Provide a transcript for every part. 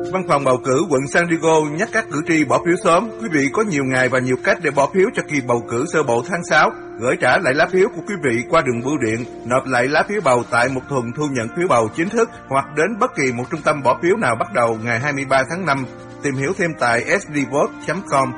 Văn phòng bầu cử quận San Diego nhắc các cử tri bỏ phiếu sớm. Quý vị có nhiều ngày và nhiều cách để bỏ phiếu cho kỳ bầu cử sơ bộ tháng 6. Gửi trả lại lá phiếu của quý vị qua đường bưu điện, nộp lại lá phiếu bầu tại một thùng thu nhận phiếu bầu chính thức hoặc đến bất kỳ một trung tâm bỏ phiếu nào bắt đầu ngày 23 tháng 5. Tìm hiểu thêm tại sdvote.com.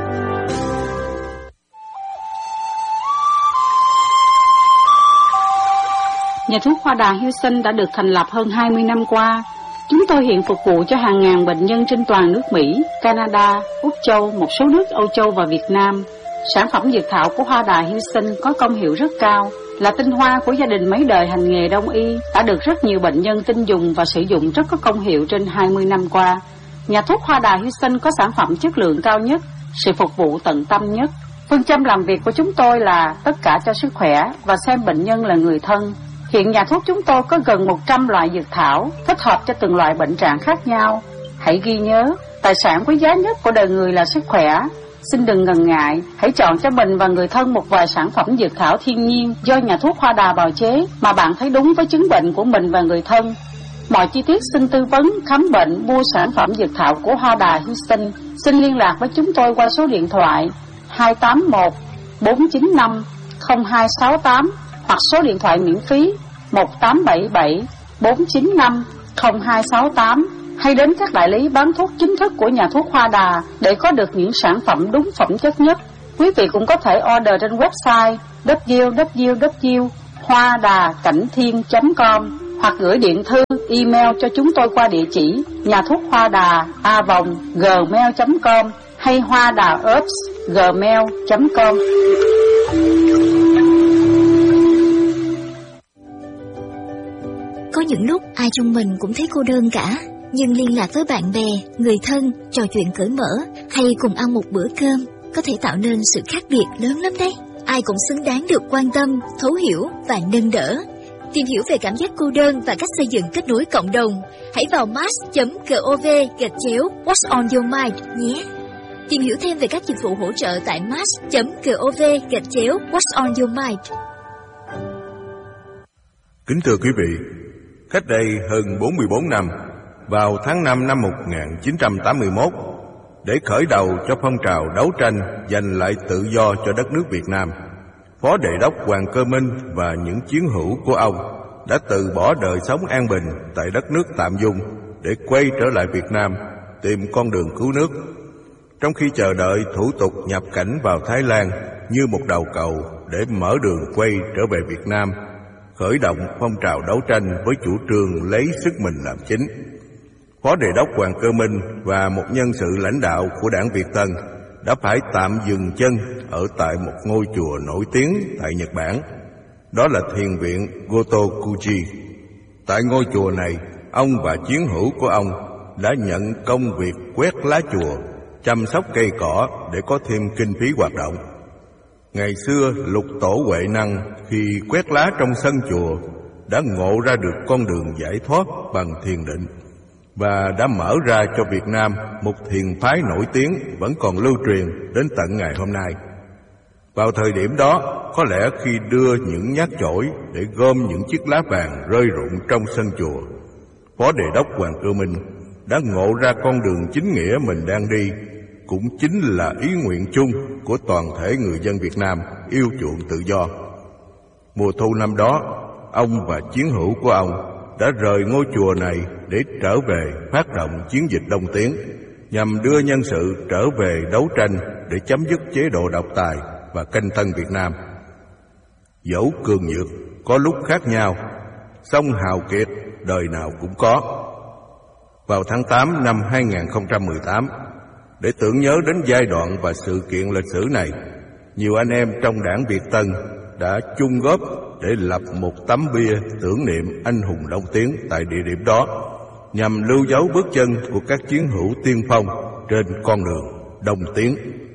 Nhà thuốc Hoa Đà Houston đã được thành lập hơn 20 năm qua. Chúng tôi hiện phục vụ cho hàng ngàn bệnh nhân trên toàn nước Mỹ, Canada, Úc Châu, một số nước Âu Châu và Việt Nam. Sản phẩm dược thảo của Hoa Đà Houston có công hiệu rất cao, là tinh hoa của gia đình mấy đời hành nghề đông y, đã được rất nhiều bệnh nhân tin dùng và sử dụng rất có công hiệu trên 20 năm qua. Nhà thuốc Hoa Đà Houston có sản phẩm chất lượng cao nhất, sự phục vụ tận tâm nhất. Phương châm làm việc của chúng tôi là tất cả cho sức khỏe và xem bệnh nhân là người thân. Hiện nhà thuốc chúng tôi có gần 100 loại dược thảo, thích hợp cho từng loại bệnh trạng khác nhau. Hãy ghi nhớ, tài sản quý giá nhất của đời người là sức khỏe. Xin đừng ngần ngại, hãy chọn cho mình và người thân một vài sản phẩm dược thảo thiên nhiên do nhà thuốc Hoa Đà bào chế mà bạn thấy đúng với chứng bệnh của mình và người thân. Mọi chi tiết xin tư vấn, khám bệnh, mua sản phẩm dược thảo của Hoa Đà Houston. Xin liên lạc với chúng tôi qua số điện thoại 281 495 0268 hoặc số điện thoại miễn phí 1877 495 0268, hay đến các đại lý bán thuốc chính thức của nhà thuốc Hoa Đà để có được những sản phẩm đúng phẩm chất nhất. Quý vị cũng có thể order trên website www.hoadacảnhthiên.com hoặc gửi điện thư, email cho chúng tôi qua địa chỉ nhà thuốc Hoa Đà @gmail.com hay hoadaherbs@gmail.com. Có những lúc ai trong mình cũng thấy cô đơn cả, nhưng liên lạc với bạn bè, người thân, trò chuyện cởi mở hay cùng ăn một bữa cơm có thể tạo nên sự khác biệt lớn lắm đấy. Ai cũng xứng đáng được quan tâm, thấu hiểu và nâng đỡ. Tìm hiểu về cảm giác cô đơn và cách xây dựng kết nối cộng đồng, hãy vào mass.gov/What's on your mind nhé. Tìm hiểu thêm về các dịch vụ hỗ trợ tại mass.gov/What's on your mind. Kính thưa quý vị, cách đây hơn 44 năm, vào tháng 5 năm 1981, để khởi đầu cho phong trào đấu tranh giành lại tự do cho đất nước Việt Nam, Phó Đề đốc Hoàng Cơ Minh và những chiến hữu của ông đã từ bỏ đời sống an bình tại đất nước Tạm Dung để quay trở lại Việt Nam tìm con đường cứu nước. Trong khi chờ đợi thủ tục nhập cảnh vào Thái Lan như một đầu cầu để mở đường quay trở về Việt Nam, khởi động phong trào đấu tranh với chủ trương lấy sức mình làm chính, Phó Đề đốc Hoàng Cơ Minh và một nhân sự lãnh đạo của đảng Việt Tân đã phải tạm dừng chân ở tại một ngôi chùa nổi tiếng tại Nhật Bản. Đó là thiền viện Gotokuchi. Tại ngôi chùa này, ông và chiến hữu của ông đã nhận công việc quét lá chùa, chăm sóc cây cỏ để có thêm kinh phí hoạt động. Ngày xưa, Lục Tổ Huệ Năng khi quét lá trong sân chùa đã ngộ ra được con đường giải thoát bằng thiền định và đã mở ra cho Việt Nam một thiền phái nổi tiếng vẫn còn lưu truyền đến tận ngày hôm nay. Vào thời điểm đó, có lẽ khi đưa những nhát chổi để gom những chiếc lá vàng rơi rụng trong sân chùa, Phó Đề đốc Hoàng Cơ Minh đã ngộ ra con đường chính nghĩa mình đang đi cũng chính là ý nguyện chung của toàn thể người dân Việt Nam yêu chuộng tự do. Mùa thu năm đó, ông và chiến hữu của ông đã rời ngôi chùa này để trở về phát động chiến dịch Đông Tiến, nhằm đưa nhân sự trở về đấu tranh để chấm dứt chế độ độc tài và canh tân Việt Nam. Dẫu cường nhược có lúc khác nhau, song hào kiệt đời nào cũng có. Vào tháng 8 năm 2018, để tưởng nhớ đến giai đoạn và sự kiện lịch sử này, nhiều anh em trong đảng Việt Tân đã chung góp để lập một tấm bia tưởng niệm anh hùng Đông Tiến tại địa điểm đó, nhằm lưu dấu bước chân của các chiến hữu tiên phong trên con đường Đông Tiến.